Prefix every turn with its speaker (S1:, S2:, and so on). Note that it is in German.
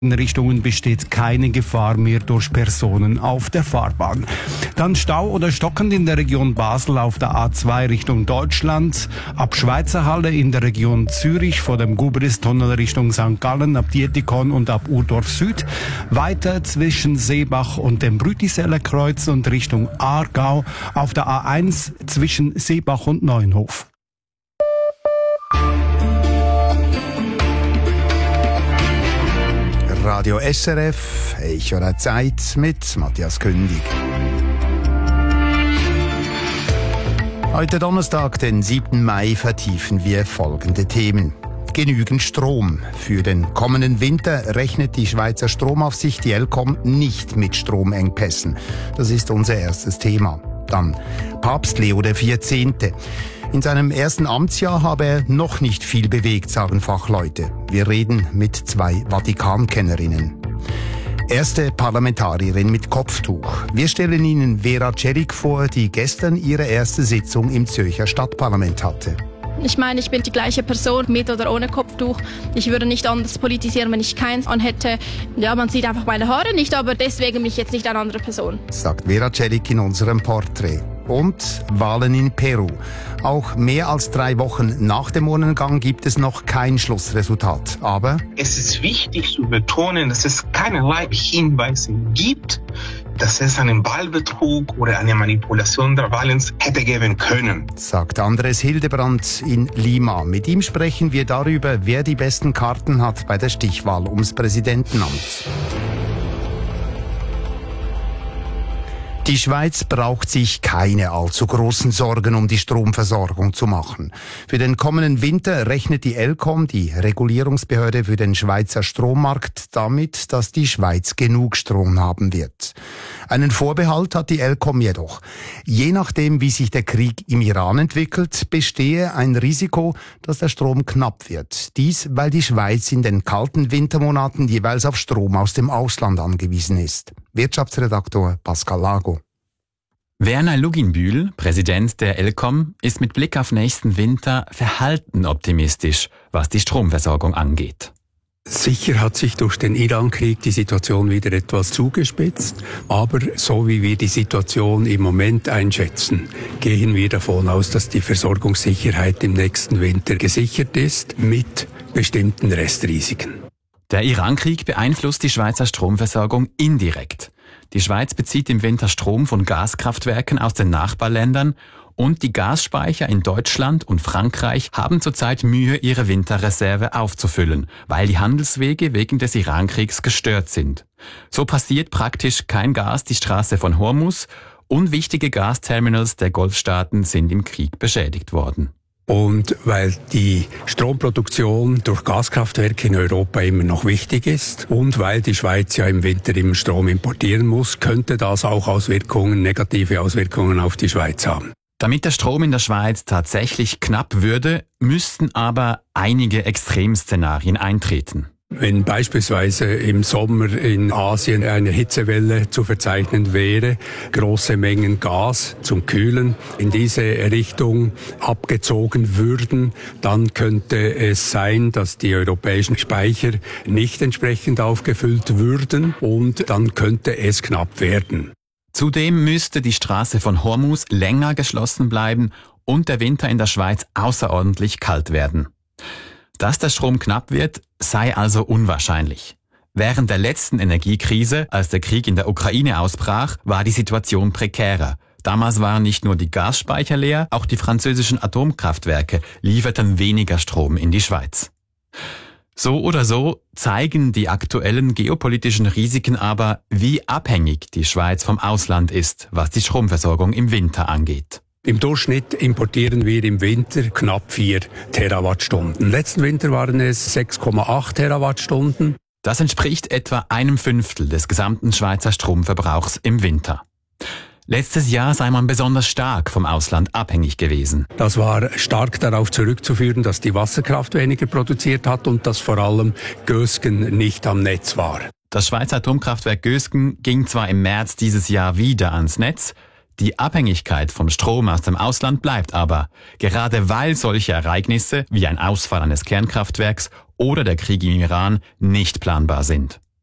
S1: In Richtungen besteht keine Gefahr mehr durch Personen auf der Fahrbahn. Dann Stau oder stockend in der Region Basel auf der A2 Richtung Deutschland, ab Schweizerhalle in der Region Zürich vor dem Gubristunnel Richtung St. Gallen, ab Dietikon und ab Urdorf Süd, weiter zwischen Seebach und dem Brütiseller Kreuz und Richtung Aargau auf der A1 zwischen Seebach und Neuenhof.
S2: Radio SRF, «Ich oder Zeit» mit Matthias Kündig. Heute Donnerstag, den 7. Mai, vertiefen wir folgende Themen. Genügend Strom. Für den kommenden Winter rechnet die Schweizer Stromaufsicht, die ElCom, nicht mit Stromengpässen. Das ist unser erstes Thema. Dann Papst Leo XIV. In seinem ersten Amtsjahr habe er noch nicht viel bewegt, sagen Fachleute. Wir reden mit 2 Vatikankennerinnen. Erste Parlamentarierin mit Kopftuch. Wir stellen Ihnen Vera Celik vor, die gestern ihre erste Sitzung im Zürcher Stadtparlament hatte.
S3: Ich meine, ich bin die gleiche Person, mit oder ohne Kopftuch. Ich würde nicht anders politisieren, wenn ich keins anhätte. Ja, man sieht einfach meine Haare nicht, aber deswegen bin ich jetzt nicht eine andere Person. Sagt
S2: Vera Celik in unserem Porträt. Und Wahlen in Peru. Auch mehr als 3 Wochen nach dem Urnengang gibt es noch kein Schlussresultat. Aber
S4: es ist wichtig zu betonen, dass es keinerlei Hinweise gibt, dass es einen Wahlbetrug oder eine Manipulation der Wahlen hätte geben können,
S2: sagt Andres Hildebrand in Lima. Mit ihm sprechen wir darüber, wer die besten Karten hat bei der Stichwahl ums Präsidentenamt. Die Schweiz braucht sich keine allzu großen Sorgen um die Stromversorgung zu machen. Für den kommenden Winter rechnet die ElCom, die Regulierungsbehörde für den Schweizer Strommarkt, damit, dass die Schweiz genug Strom haben wird. Einen Vorbehalt hat die ElCom jedoch. Je nachdem, wie sich der Krieg im Iran entwickelt, bestehe ein Risiko, dass der Strom knapp wird. Dies, weil die Schweiz in den kalten Wintermonaten jeweils auf Strom aus dem Ausland angewiesen ist. Wirtschaftsredaktor Pascal Lago.
S5: Werner Luginbühl, Präsident der ElCom, ist mit Blick auf nächsten Winter verhalten optimistisch, was die Stromversorgung angeht.
S6: Sicher hat sich durch den Iran-Krieg die Situation wieder etwas zugespitzt, aber so wie wir die Situation im Moment einschätzen, gehen wir davon aus, dass die Versorgungssicherheit im nächsten Winter gesichert ist, mit bestimmten Restrisiken.
S5: Der Iran-Krieg beeinflusst die Schweizer Stromversorgung indirekt. Die Schweiz bezieht im Winter Strom von Gaskraftwerken aus den Nachbarländern und die Gasspeicher in Deutschland und Frankreich haben zurzeit Mühe, ihre Winterreserve aufzufüllen, weil die Handelswege wegen des Iran-Kriegs gestört sind. So passiert praktisch kein Gas die Straße von Hormuz und wichtige Gasterminals der Golfstaaten sind im Krieg beschädigt worden.
S6: Und weil die Stromproduktion durch Gaskraftwerke in Europa immer noch wichtig ist und weil die Schweiz ja im Winter immer Strom importieren muss, könnte das auch negative Auswirkungen auf die Schweiz haben.
S5: Damit der Strom in der Schweiz tatsächlich knapp würde, müssten aber einige Extremszenarien eintreten.
S6: Wenn beispielsweise im Sommer in Asien eine Hitzewelle zu verzeichnen wäre, große Mengen Gas zum Kühlen in diese Richtung abgezogen würden, dann könnte es sein, dass die europäischen Speicher nicht entsprechend aufgefüllt würden und dann könnte es knapp werden.
S5: Zudem müsste die Straße von Hormuz länger geschlossen bleiben und der Winter in der Schweiz außerordentlich kalt werden. Dass der Strom knapp wird, sei also unwahrscheinlich. Während der letzten Energiekrise, als der Krieg in der Ukraine ausbrach, war die Situation prekärer. Damals waren nicht nur die Gasspeicher leer, auch die französischen Atomkraftwerke lieferten weniger Strom in die Schweiz. So oder so zeigen die aktuellen geopolitischen Risiken aber, wie abhängig die Schweiz vom Ausland ist, was die Stromversorgung im Winter angeht.
S6: Im Durchschnitt importieren wir im Winter knapp 4 Terawattstunden. Letzten Winter waren es 6,8 Terawattstunden.
S5: Das entspricht etwa 1/5 des gesamten Schweizer Stromverbrauchs im Winter. Letztes Jahr sei man besonders stark vom Ausland abhängig gewesen.
S6: Das war stark darauf zurückzuführen, dass die Wasserkraft weniger produziert hat und dass vor allem Gösgen nicht am Netz war.
S5: Das Schweizer Atomkraftwerk Gösgen ging zwar im März dieses Jahr wieder ans Netz, die Abhängigkeit vom Strom aus dem Ausland bleibt aber, gerade weil solche Ereignisse wie ein Ausfall eines Kernkraftwerks oder der Krieg im Iran nicht planbar sind.